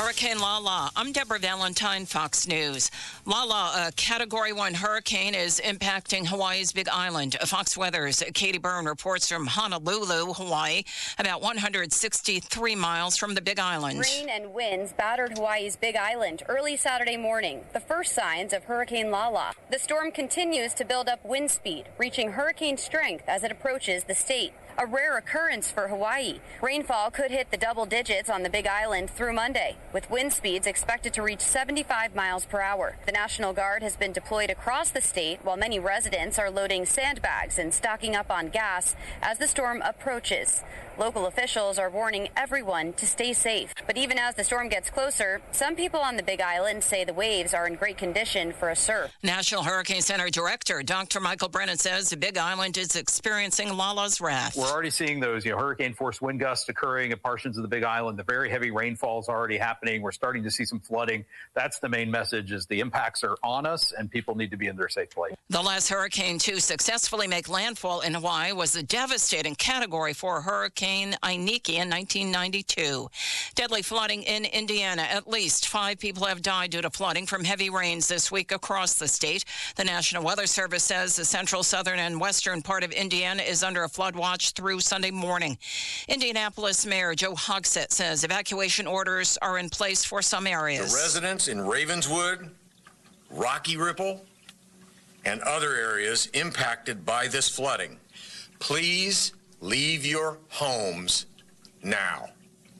Hurricane Lala. I'm Deborah Valentine, Fox News. Lala, a Category 1 hurricane, is impacting Hawaii's Big Island. Fox Weather's Katie Byrne reports from Honolulu, Hawaii, about 163 miles from the Big Island. Rain and winds battered Hawaii's Big Island early Saturday morning, the first signs of Hurricane Lala. The storm continues to build up wind speed, reaching hurricane strength as it approaches the state. A rare occurrence for Hawaii. Rainfall could hit the double digits on the Big Island through Monday, with wind speeds expected to reach 75 miles per hour. The National Guard has been deployed across the state, while many residents are loading sandbags and stocking up on gas as the storm approaches. Local officials are warning everyone to stay safe. But even as the storm gets closer, some people on the Big Island say the waves are in great condition for a surf. National Hurricane Center Director Dr. Michael Brennan says the Big Island is experiencing Lala's wrath. We're already seeing those, hurricane-force wind gusts occurring at portions of the Big Island. The very heavy rainfall is already happening. We're starting to see some flooding. That's the main message: is the impacts are on us, and people need to be in their safe place. The last hurricane to successfully make landfall in Hawaii was a devastating Category 4 hurricane Iniki in 1992. Deadly flooding in Indiana. At least 5 people have died due to flooding from heavy rains this week across the state. The National Weather Service says the central, southern, and western part of Indiana is under a flood watch through Sunday morning. Indianapolis Mayor Joe Hogsett says evacuation orders are in place for some areas. The residents in Ravenswood, Rocky Ripple, and other areas impacted by this flooding, please leave your homes now.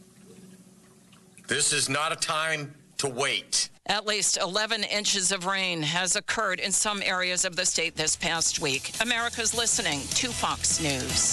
This is not a time to wait. At least 11 inches of rain has occurred in some areas of the state this past week. America's listening to Fox News.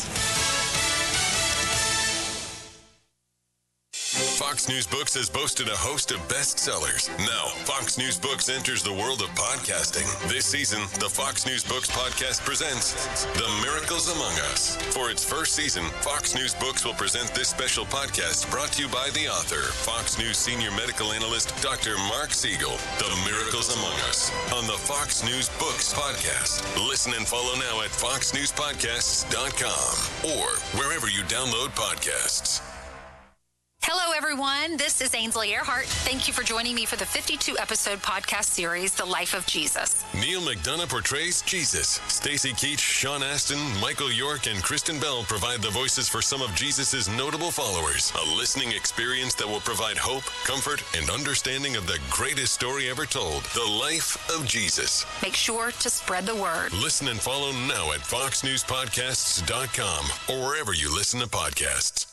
Fox News Books has boasted a host of bestsellers. Now, Fox News Books enters the world of podcasting. This season, the Fox News Books podcast presents The Miracles Among Us. For its first season, Fox News Books will present this special podcast brought to you by the author, Fox News senior medical analyst, Dr. Mark Siegel. The Miracles Among Us on the Fox News Books podcast. Listen and follow now at foxnewspodcasts.com or wherever you download podcasts. Hello, everyone. This is Ainsley Earhart. Thank you for joining me for the 52-episode podcast series, The Life of Jesus. Neil McDonough portrays Jesus. Stacy Keach, Sean Astin, Michael York, and Kristen Bell provide the voices for some of Jesus' notable followers. A listening experience that will provide hope, comfort, and understanding of the greatest story ever told, The Life of Jesus. Make sure to spread the word. Listen and follow now at foxnewspodcasts.com or wherever you listen to podcasts.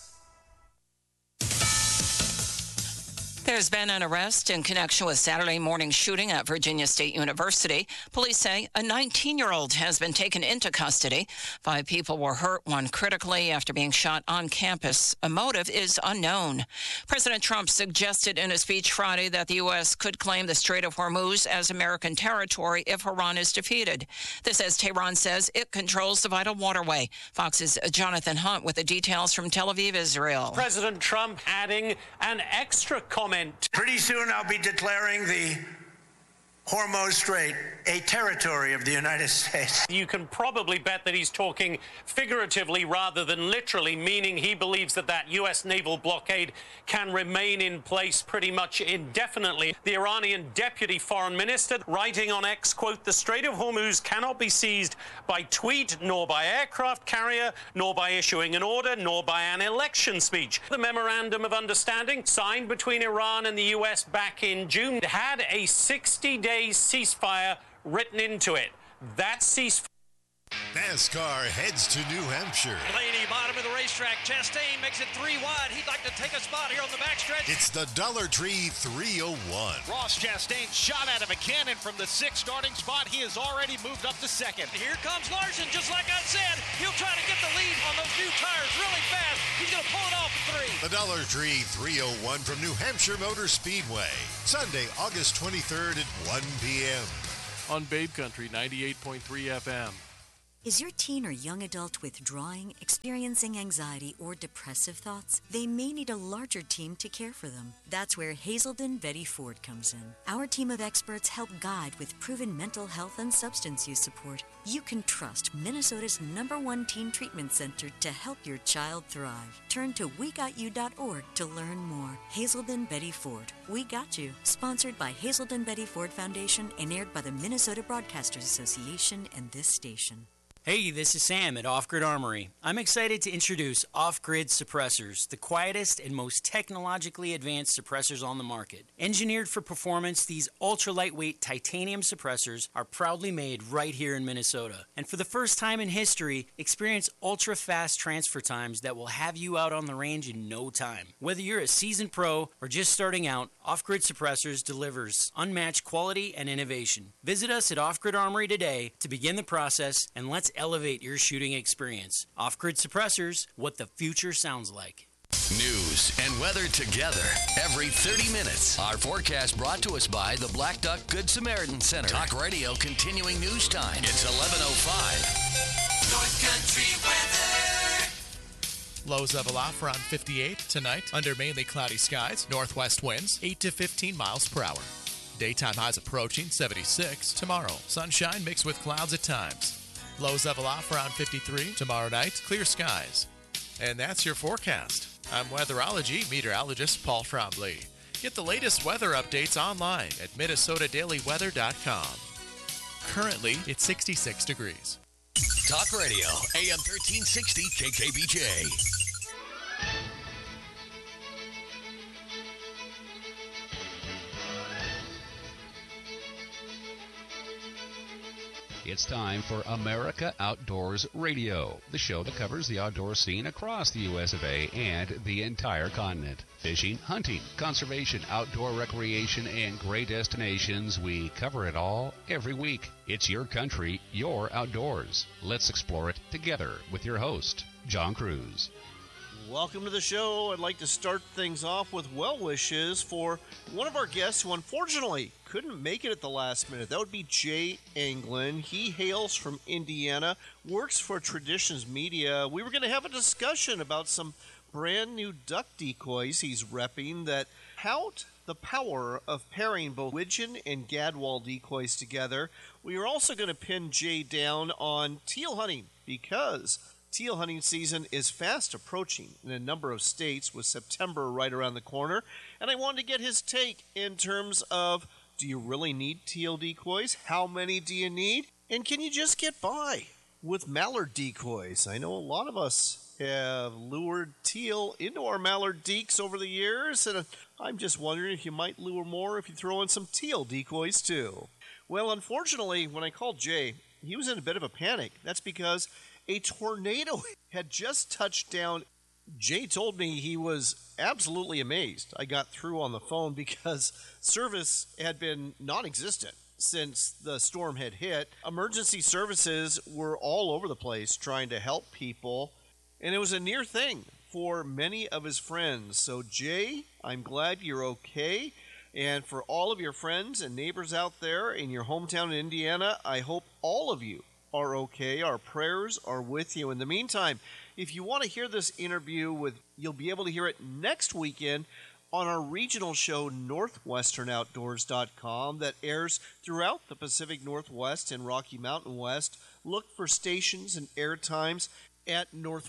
There's been an arrest in connection with Saturday morning shooting at Virginia State University. Police say a 19-year-old has been taken into custody. 5 people were hurt, 1 critically, after being shot on campus. A motive is unknown. President Trump suggested in a speech Friday that the U.S. could claim the Strait of Hormuz as American territory if Iran is defeated. This as Tehran says it controls the vital waterway. Fox's Jonathan Hunt with the details from Tel Aviv, Israel. President Trump adding an extra comment. Pretty soon I'll be declaring the Hormuz Strait a territory of the United States. You can probably bet that he's talking figuratively rather than literally, meaning he believes that that U.S. naval blockade can remain in place pretty much indefinitely. The Iranian deputy foreign minister writing on X, quote, "The Strait of Hormuz cannot be seized by tweet, nor by aircraft carrier, nor by issuing an order, nor by an election speech." The memorandum of understanding signed between Iran and the U.S. back in June had a 60-day ceasefire written into it. That ceasefire. NASCAR heads to New Hampshire. Blaney, bottom of the racetrack. Chastain makes it 3 wide. He'd like to take a spot here on the backstretch. It's the Dollar Tree 301. Ross Chastain shot out of a cannon from the 6th starting spot. He has already moved up to 2nd. Here comes Larson, just like I said. He'll try to get the lead on those new tires really fast. He's going to pull it off at 3. The Dollar Tree 301 from New Hampshire Motor Speedway. Sunday, August 23rd at 1 p.m. On Babe Country 98.3 FM. Is your teen or young adult withdrawing, experiencing anxiety, or depressive thoughts? They may need a larger team to care for them. That's where Hazelden Betty Ford comes in. Our team of experts help guide with proven mental health and substance use support. You can trust Minnesota's #1 teen treatment center to help your child thrive. Turn to WeGotYou.org to learn more. Hazelden Betty Ford. We Got You. Sponsored by Hazelden Betty Ford Foundation and aired by the Minnesota Broadcasters Association and this station. Hey, this is Sam at Off Grid Armory. I'm excited to introduce Off Grid Suppressors, the quietest and most technologically advanced suppressors on the market. Engineered for performance, these ultra-lightweight titanium suppressors are proudly made right here in Minnesota. And for the first time in history, experience ultra-fast transfer times that will have you out on the range in no time. Whether you're a seasoned pro or just starting out, Off Grid Suppressors delivers unmatched quality and innovation. Visit us at Off Grid Armory today to begin the process, and let's elevate your shooting experience. Off-Grid Suppressors, what the future sounds like. News and weather together every 30 minutes. Our forecast brought to us by the Black Duck Good Samaritan Center. Talk Radio continuing news time. It's 11:05. North Country weather. Lows level off around 58 tonight under mainly cloudy skies. Northwest winds 8 to 15 miles per hour. Daytime highs approaching 76 tomorrow. Sunshine mixed with clouds at times. Lows level off around 53 tomorrow night. Clear skies. And that's your forecast. I'm weatherology meteorologist Paul Trombley. Get the latest weather updates online at MinnesotaDailyWeather.com. Currently, it's 66 degrees. Talk Radio, AM 1360 KKBJ. It's time for America Outdoors Radio, the show that covers the outdoor scene across the U.S. of A. and the entire continent. Fishing, hunting, conservation, outdoor recreation, and great destinations. We cover it all every week. It's your country, your outdoors. Let's explore it together with your host, John Cruz. Welcome to the show. I'd like to start things off with well wishes for one of our guests who unfortunately couldn't make it at the last minute. That would be Jay Anglin. He hails from Indiana, works for Traditions Media. We were going to have a discussion about some brand new duck decoys he's repping that tout the power of pairing both widgeon and gadwall decoys together. We are also going to pin Jay down on teal hunting because teal hunting season is fast approaching in a number of states with September right around the corner. And I wanted to get his take in terms of, do you really need teal decoys? How many do you need? And can you just get by with mallard decoys? I know a lot of us have lured teal into our mallard deeks over the years, and I'm just wondering if you might lure more if you throw in some teal decoys too. Well, unfortunately, when I called Jay, he was in a bit of a panic. That's because a tornado had just touched down. Jay told me he was absolutely amazed. I got through on the phone because service had been non-existent since the storm had hit. Emergency services were all over the place trying to help people, and it was a near thing for many of his friends. So, Jay, I'm glad you're okay. And for all of your friends and neighbors out there in your hometown in Indiana, I hope all of you are okay. Our prayers are with you. In the meantime, if you want to hear this interview you'll be able to hear it next weekend on our regional show, NorthwesternOutdoors.com, that airs throughout the Pacific Northwest and Rocky Mountain West. Look for stations and air times at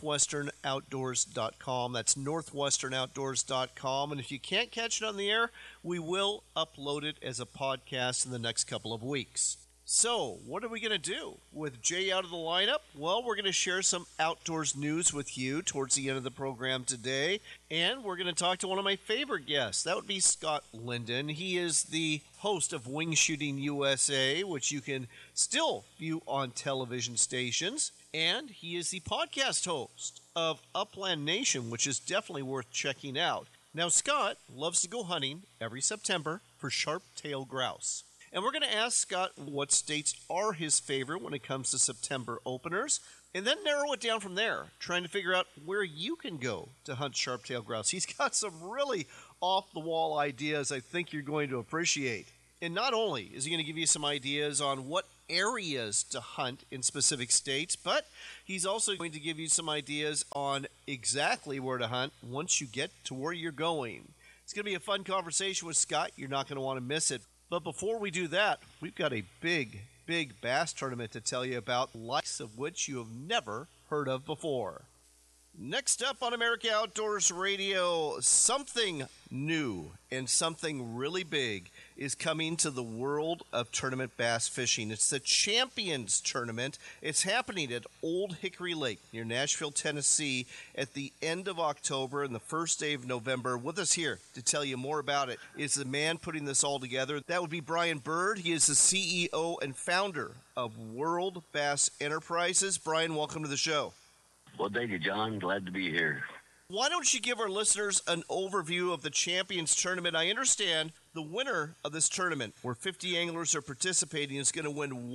NorthwesternOutdoors.com. That's NorthwesternOutdoors.com. And if you can't catch it on the air, we will upload it as a podcast in the next couple of weeks. So, what are we going to do with Jay out of the lineup? Well, we're going to share some outdoors news with you towards the end of the program today, and we're going to talk to one of my favorite guests. That would be Scott Linden. He is the host of Wing Shooting USA, which you can still view on television stations, and he is the podcast host of Upland Nation, which is definitely worth checking out. Now, Scott loves to go hunting every September for sharp-tailed grouse. And we're going to ask Scott what states are his favorite when it comes to September openers, and then narrow it down from there, trying to figure out where you can go to hunt sharp-tailed grouse. He's got some really off-the-wall ideas I think you're going to appreciate. And not only is he going to give you some ideas on what areas to hunt in specific states, but he's also going to give you some ideas on exactly where to hunt once you get to where you're going. It's going to be a fun conversation with Scott. You're not going to want to miss it. But before we do that, we've got a big bass tournament to tell you about, the likes of which you have never heard of before. Next up on America Outdoors Radio, something new and something really big is coming to the world of tournament bass fishing. It's the Champions Tournament. It's happening at Old Hickory Lake near Nashville, Tennessee at the end of October and the first day of November. With us here to tell you more about it is the man putting this all together. That would be Brian Bird. He is the CEO and founder of World Bass Enterprises. Brian, welcome to the show. Well, thank you, John. Glad to be here. Why don't you give our listeners an overview of the Champions Tournament? I understand the winner of this tournament, where 50 anglers are participating, is going to win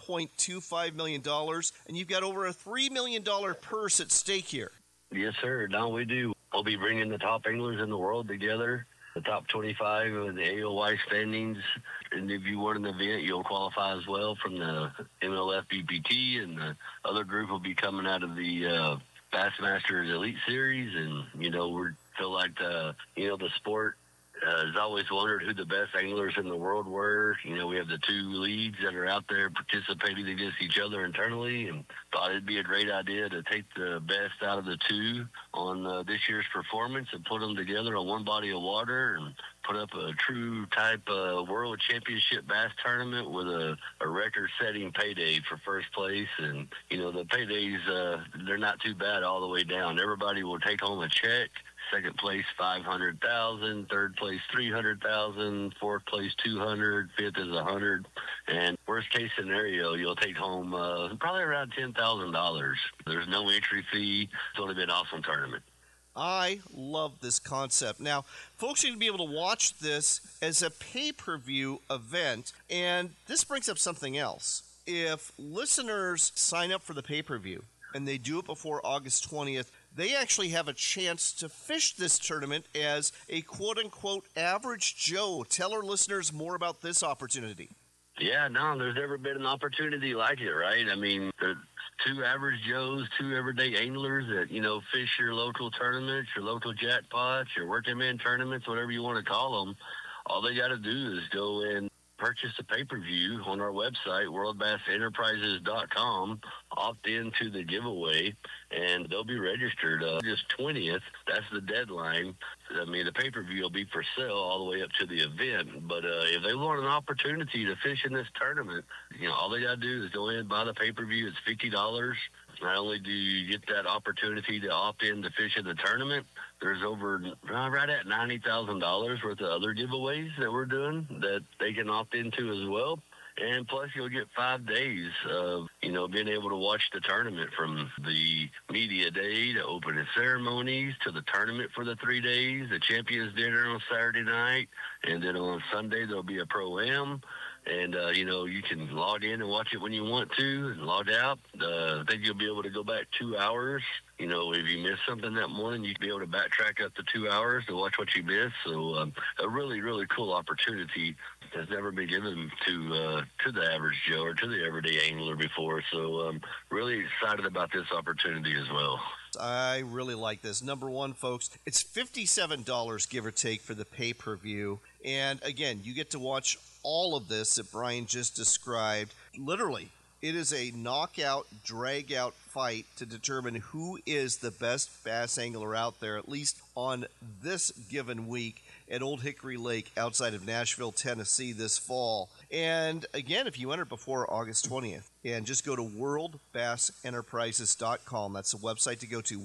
$1.25 million, and you've got over a $3 million purse at stake here. Yes, sir. No, we do. We'll be bringing the top anglers in the world together, the top 25 of the AOY standings. And if you win an event, you'll qualify as well from the MLF BPT, and the other group will be coming out of the Bassmasters Elite Series. And, we feel like the sport has always wondered who the best anglers in the world were. We have the two leads that are out there participating against each other internally, and thought it'd be a great idea to take the best out of the two on this year's performance and put them together on one body of water and put up a true type world championship bass tournament with a record-setting payday for first place. And, the paydays, they're not too bad all the way down. Everybody will take home a check. Second place, $500,000. Third place, $300,000. Fourth place, $200,000. Fifth is $100,000. And worst case scenario, you'll take home probably around $10,000. There's no entry fee. It's going to be an awesome tournament. I love this concept. Now, folks are going to be able to watch this as a pay-per-view event, and this brings up something else. If listeners sign up for the pay-per-view and they do it before August 20th, they actually have a chance to fish this tournament as a quote-unquote average Joe. Tell our listeners more about this opportunity. Yeah, no, there's never been an opportunity like it, right? I mean, there's two average Joes, two everyday anglers that, fish your local tournaments, your local jackpots, your working man tournaments, whatever you want to call them. All they got to do is go and purchase a pay-per-view on our website, worldbassenterprises.com, opt into the giveaway, and they'll be registered August 20th. That's the deadline. I mean, the pay-per-view will be for sale all the way up to the event. But if they want an opportunity to fish in this tournament, all they got to do is go in and buy the pay-per-view. It's $50. Not only do you get that opportunity to opt in to fish in the tournament, there's over right at $90,000 worth of other giveaways that we're doing that they can opt into as well. And plus, you'll get 5 days of, being able to watch the tournament from the media day to opening ceremonies to the tournament for the 3 days, the Champions Dinner on Saturday night, and then on Sunday there'll be a Pro-Am. And, you can log in and watch it when you want to and log out. I think you'll be able to go back 2 hours. If you missed something that morning, you can be able to backtrack up to 2 hours to watch what you missed. So a really, really cool opportunity has never been given to the average Joe or to the everyday angler before. So really excited about this opportunity as well. I really like this. Number one, folks, it's $57, give or take, for the pay-per-view. And again, you get to watch all of this that Brian just described. Literally, it is a knockout, drag-out fight to determine who is the best bass angler out there, at least on this given week at Old Hickory Lake outside of Nashville, Tennessee this fall. And again, if you enter before August 20th, and just go to worldbassenterprises.com. That's the website to go to,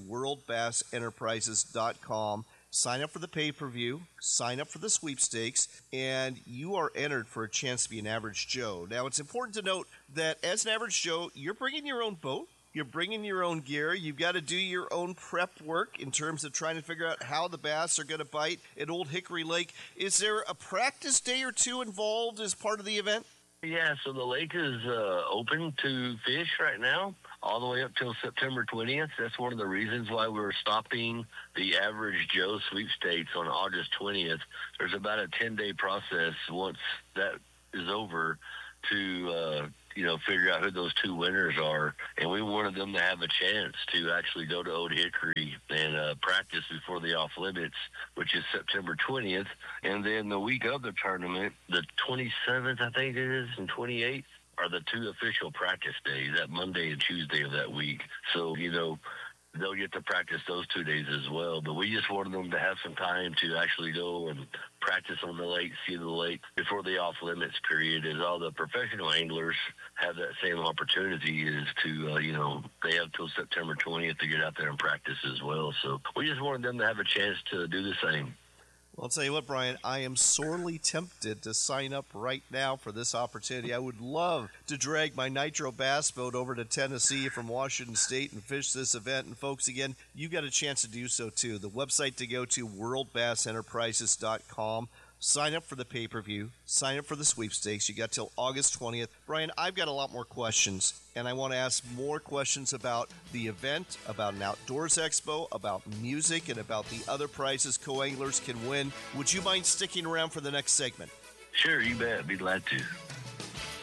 worldbassenterprises.com. Sign up for the pay-per-view, sign up for the sweepstakes, and you are entered for a chance to be an average Joe. Now, it's important to note that as an average Joe, you're bringing your own boat, you're bringing your own gear, you've got to do your own prep work in terms of trying to figure out how the bass are going to bite at Old Hickory Lake. Is there a practice day or two involved as part of the event? Yeah, so the lake is open to fish right now, all the way up till September 20th. That's one of the reasons why we're stopping the Average Joe sweepstakes on August 20th. There's about a 10-day process once that is over to figure out who those 2 winners are. And we wanted them to have a chance to actually go to Old Hickory and practice before the Off Limits, which is September 20th. And then the week of the tournament, the 27th, I think it is, and 28th, are the 2 official practice days, that Monday and Tuesday of that week. So, they'll get to practice those 2 days as well. But we just wanted them to have some time to actually go and practice on the lake, see the lake before the off-limits period, as all the professional anglers have that same opportunity is to, they have till September 20th to get out there and practice as well. So we just wanted them to have a chance to do the same. Well, I'll tell you what, Brian, I am sorely tempted to sign up right now for this opportunity. I would love to drag my Nitro Bass boat over to Tennessee from Washington State and fish this event. And, folks, again, you got a chance to do so, too. The website to go to, worldbassenterprises.com. Sign up for the pay-per-view. Sign up for the sweepstakes. You got till August 20th. Brian, I've got a lot more questions, and I want to ask more questions about the event, about an outdoors expo, about music, and about the other prizes co-anglers can win. Would you mind sticking around for the next segment? Sure, you bet. Be glad to.